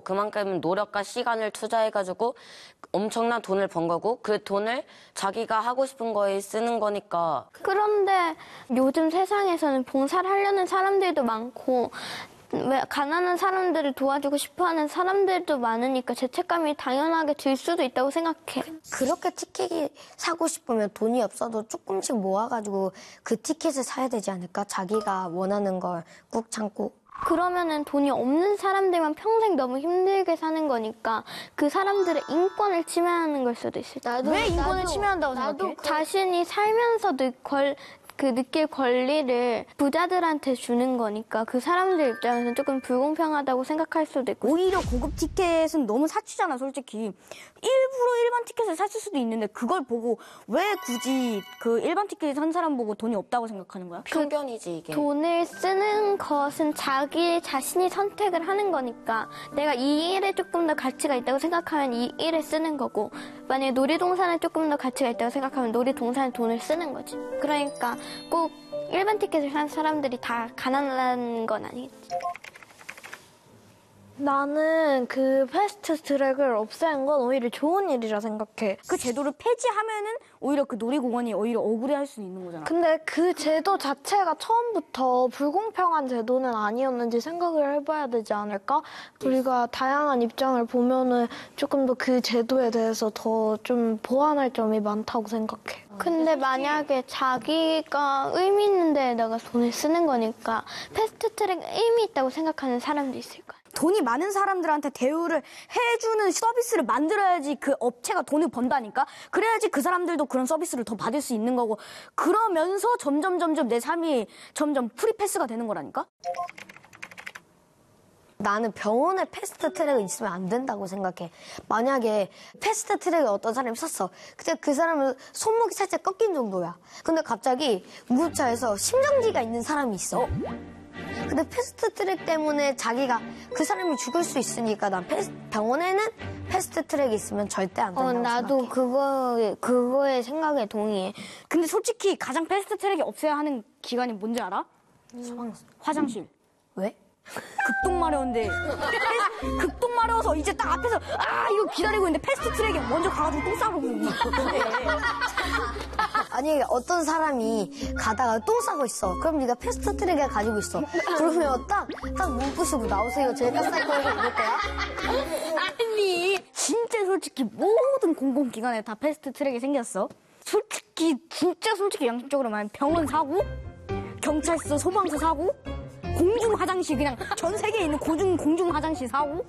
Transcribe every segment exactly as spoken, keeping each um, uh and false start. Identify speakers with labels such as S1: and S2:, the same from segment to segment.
S1: 그만큼 노력과 시간을 투자해가지고 엄청난 돈을 번 거고 그 돈을 자기가 하고 싶은 거에 쓰는 거니까.
S2: 그런데 요즘 세상에서는 봉사를 하려는 사람들도 많고 왜 가난한 사람들을 도와주고 싶어하는 사람들도 많으니까 죄책감이 당연하게 들 수도 있다고 생각해.
S3: 그렇게 티켓이 사고 싶으면 돈이 없어도 조금씩 모아가지고 그 티켓을 사야 되지 않을까? 자기가 원하는 걸 꾹 참고.
S2: 그러면은 돈이 없는 사람들만 평생 너무 힘들게 사는 거니까 그 사람들의 인권을 침해하는 걸 수도 있을 거야.
S4: 왜 인권을 침해한다고 생각해?
S2: 그... 자신이 살면서 느, 걸, 그 느낄 권리를 부자들한테 주는 거니까 그 사람들 입장에서는 조금 불공평하다고 생각할 수도 있고.
S4: 오히려 고급 티켓은 너무 사치잖아, 솔직히. 일부러 일반 티켓을 샀을 수도 있는데 그걸 보고 왜 굳이 그 일반 티켓을 산 사람 보고 돈이 없다고 생각하는 거야?
S1: 편견이지 이게.
S2: 돈을 쓰는 것은 자기 자신이 선택을 하는 거니까 내가 이 일에 조금 더 가치가 있다고 생각하면 이 일에 쓰는 거고 만약에 놀이동산에 조금 더 가치가 있다고 생각하면 놀이동산에 돈을 쓰는 거지. 그러니까 꼭 일반 티켓을 산 사람들이 다 가난한 건 아니겠지.
S5: 나는 그 패스트 트랙을 없애는 건 오히려 좋은 일이라 생각해.
S4: 그 제도를 폐지하면은 오히려 그 놀이공원이 오히려 억울해할 수 있는 거잖아.
S5: 근데 그 제도 자체가 처음부터 불공평한 제도는 아니었는지 생각을 해봐야 되지 않을까? 우리가 다양한 입장을 보면은 조금 더 그 제도에 대해서 더 좀 보완할 점이 많다고 생각해.
S2: 근데 만약에 자기가 의미 있는 데에다가 돈을 쓰는 거니까 패스트 트랙 의미 있다고 생각하는 사람도 있을 거야.
S4: 돈이 많은 사람들한테 대우를 해주는 서비스를 만들어야지 그 업체가 돈을 번다니까? 그래야지 그 사람들도 그런 서비스를 더 받을 수 있는 거고 그러면서 점점 점점 내 삶이 점점 프리패스가 되는 거라니까?
S3: 나는 병원에 패스트 트랙이 있으면 안 된다고 생각해. 만약에 패스트 트랙을 어떤 사람이 샀어. 근데 그 사람은 손목이 살짝 꺾인 정도야. 근데 갑자기 응급차에서 심정지가 있는 사람이 있어. 근데 패스트 트랙 때문에 자기가 그 사람이 죽을 수 있으니까 난 패스, 병원에는 패스트 트랙이 있으면 절대 안 된다고
S2: 어, 나도
S3: 생각해.
S2: 그거, 그거의 생각에 동의해.
S4: 근데 솔직히 가장 패스트 트랙이 없어야 하는 기관이 뭔지 알아?
S3: 음.
S4: 화장실.
S3: 왜?
S4: 극동 마려운데 극동 마려워서 이제 딱 앞에서 아 이거 기다리고 있는데 패스트 트랙에 먼저 가가지고 똥 싸고 있는데
S3: 아니 어떤 사람이 가다가 똥 싸고 있어. 그럼 네가 패스트 트랙에 가지고 있어. 그러면 딱딱 문 부수고 나오세요. 제가 쌀 거라고 이럴 거야?
S4: 아니 진짜 솔직히 모든 공공기관에 다 패스트 트랙이 생겼어. 솔직히 진짜 솔직히 양심적으로 말하면 병원 사고 경찰서 소방서 사고 공중 화장실 그냥 전 세계에 있는 고중 공중 화장실 사고.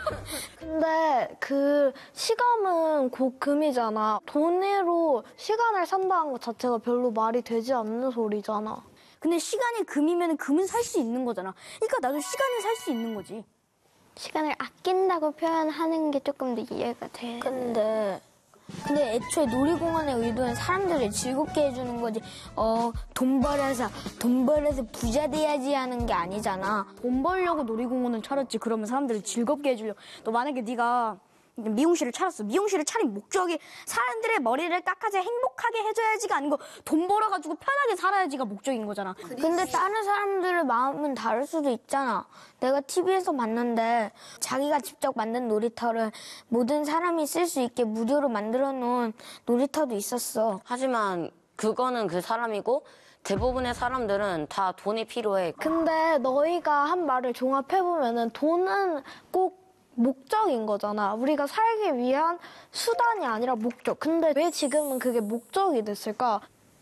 S5: 근데 그 시간은 곧 금이잖아. 돈으로 시간을 산다는 것 자체가 별로 말이 되지 않는 소리잖아.
S4: 근데 시간이 금이면 금은 살 수 있는 거잖아. 그러니까 나도 시간을 살 수 있는 거지.
S2: 시간을 아낀다고 표현하는 게 조금 더 이해가 돼.
S6: 근데 근데 애초에 놀이공원의 의도는 사람들을 즐겁게 해주는 거지. 어, 돈 벌어서 돈 벌어서 부자 돼야지 하는 게 아니잖아.
S4: 돈 벌려고 놀이공원을 차렸지. 그러면 사람들을 즐겁게 해주려고. 또 만약에 네가 미용실을 차렸어. 미용실을 차린 목적이 사람들의 머리를 깎아서 행복하게 해줘야지가 아니고 돈 벌어가지고 편하게 살아야지가 목적인 거잖아.
S6: 근데 다른 사람들의 마음은 다를 수도 있잖아. 내가 티비에서 봤는데 자기가 직접 만든 놀이터를 모든 사람이 쓸 수 있게 무료로 만들어 놓은 놀이터도 있었어.
S1: 하지만 그거는 그 사람이고 대부분의 사람들은 다 돈이 필요해.
S5: 근데 너희가 한 말을 종합해보면은 돈은 꼭 목적인 거잖아. 우리가 살기 위한 수단이 아니라 목적. 근데 왜 지금은 그게 목적이 됐을까?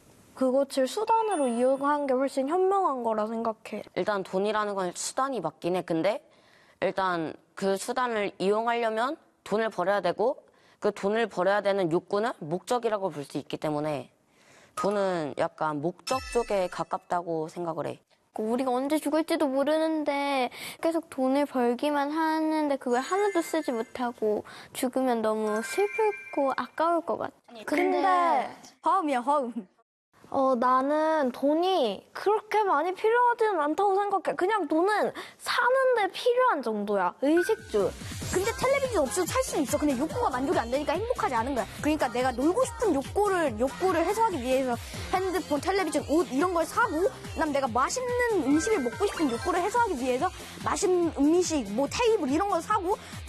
S5: 그것을 수단으로 이용한 게 훨씬 현명한 거라 생각해.
S1: 일단 돈이라는 건 수단이 맞긴 해. 근데 일단 그 수단을 이용하려면 돈을 벌어야 되고 그 돈을 벌어야 되는 욕구는 목적이라고 볼 수 있기 때문에 돈은 약간 목적 쪽에 가깝다고 생각을 해.
S2: 우리가 언제 죽을지도 모르는데 계속 돈을 벌기만 하는데 그걸 하나도 쓰지 못하고 죽으면 너무 슬프고 아까울 것 같아.
S5: 근데
S4: 화음이야, 화음.
S5: 어, 나는 돈이 그렇게 많이 필요하지는 않다고 생각해. 그냥 돈은 사는데 필요한 정도야. 의식주.
S4: 근데 텔레비전 없어도 살 수는 있어. 근데 욕구가 만족이 안 되니까 행복하지 않은 거야. 그러니까 내가 놀고 싶은 욕구를, 욕구를 해소하기 위해서 핸드폰, 텔레비전, 옷 이런 걸 사고, 그다음 내가 맛있는 음식을 먹고 싶은 욕구를 해소하기 위해서 맛있는 음식, 뭐 테이블 이런 걸 사고,